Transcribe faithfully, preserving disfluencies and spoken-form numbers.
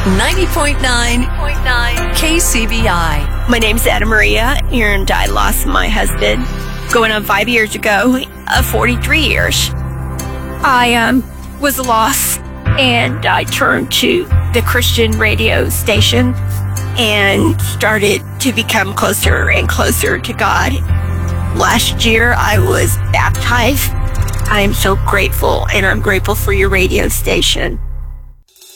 ninety point nine K C V I. My name's Anna Maria, and I lost my husband going on five years ago, uh, forty-three years. I um, was lost, and I turned to the Christian radio station and started to become closer and closer to God. Last year, I was baptized. I am so grateful, and I'm grateful for your radio station.